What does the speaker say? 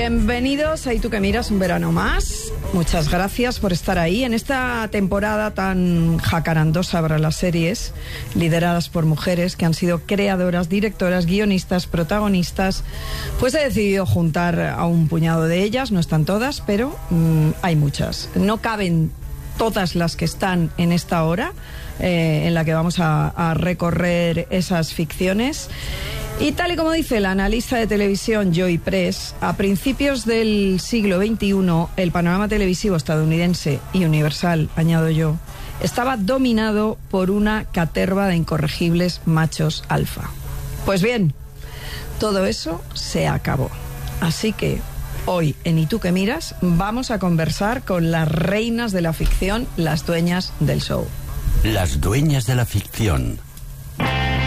Bienvenidos a Y tú que miras, un verano más. Muchas gracias por estar ahí en esta temporada tan jacarandosa para las series, lideradas por mujeres que han sido creadoras, directoras, guionistas, protagonistas. Pues he decidido juntar a un puñado de ellas, no están todas, pero hay muchas. No caben todas las que están en esta hora, en la que vamos a recorrer esas ficciones. Y tal y como dice el analista de televisión Joy Press, a principios del siglo XXI, el panorama televisivo estadounidense y universal, añado yo, estaba dominado por una caterva de incorregibles machos alfa. Pues bien, todo eso se acabó. Así que hoy, en Y tú que miras, vamos a conversar con las reinas de la ficción, las dueñas del show. Las dueñas de la ficción.